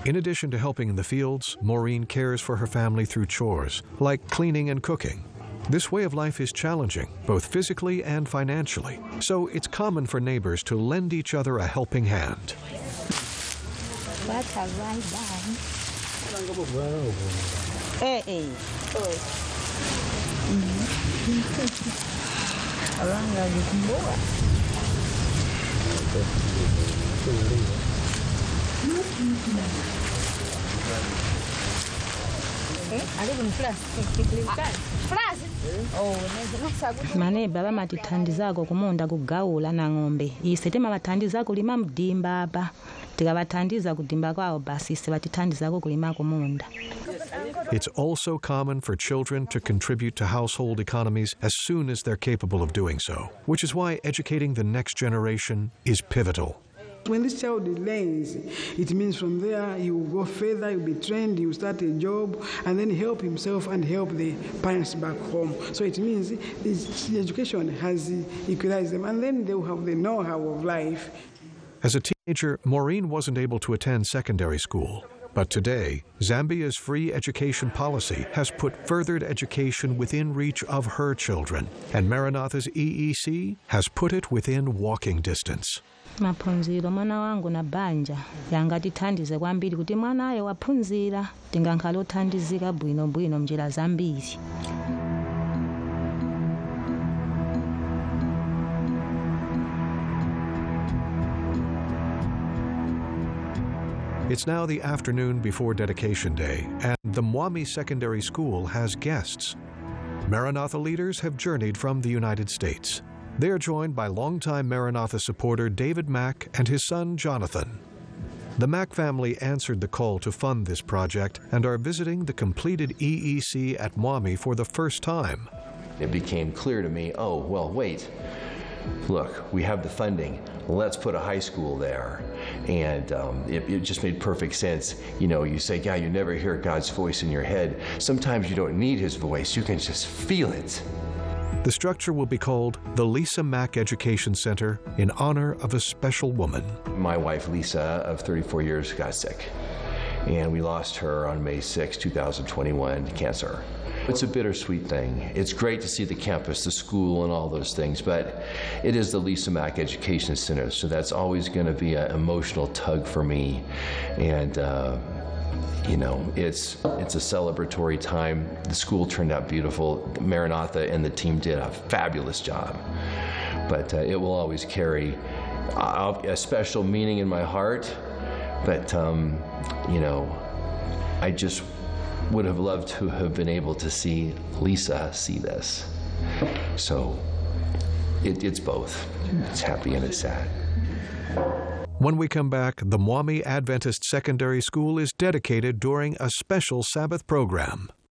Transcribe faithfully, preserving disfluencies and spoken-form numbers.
In addition to helping in the fields, Maureen cares for her family through chores, like cleaning and cooking. This way of life is challenging, both physically and financially, so it's common for neighbors to lend each other a helping hand. Maneba bamatithandizako kumunda kugawula na ng'ombe ise temabathandiza kulima mdimba apa tikabathandiza kudimba kwawo basi ise batithandizako kulima kumunda. It's also common for children to contribute to household economies as soon as they're capable of doing so, which is why educating the next generation is pivotal. When this child learns, it means from there he will go further, he will be trained, he will start a job, and then help himself and help the parents back home. So it means this education has equalized them, and then they will have the know-how of life. As a teenager, Maureen wasn't able to attend secondary school. But today, Zambia's free education policy has put furthered education within reach of her children, and Maranatha's E E C has put it within walking distance. Maphunziro mwana wangu na banja yangatithandize kwambiri kuti mwana ayo waphunzira tingankhala othandizika bwino bwino mnjira zambiri. It's now the afternoon before dedication day, and the Mwami Secondary School has guests. Maranatha leaders have journeyed from the United States. They are joined by longtime Maranatha supporter David Mack and his son Jonathan. The Mack family answered the call to fund this project and are visiting the completed E E C at Mwami for the first time. It became clear to me, oh, well, wait. Look, we have the funding. Let's put a high school there. And um, it, it just made perfect sense. You know, you say, yeah, you never hear God's voice in your head. Sometimes you don't need his voice. You can just feel it. The structure will be called the Lisa Mack Education Center in honor of a special woman. My wife, Lisa, of thirty-four years, got sick. And we lost her on May sixth, two thousand twenty-one, to cancer. It's a bittersweet thing. It's great to see the campus, the school, and all those things, but it is the Lisa Mack Education Center, so that's always going to be an emotional tug for me. And, uh, you know, it's it's a celebratory time. The school turned out beautiful. Maranatha and the team did a fabulous job. But uh, it will always carry uh, a special meaning in my heart. But, um, you know, I just would have loved to have been able to see Lisa see this. So it, it's both. It's happy and it's sad. When we come back, the Mwami Adventist Secondary School is dedicated during a special Sabbath program.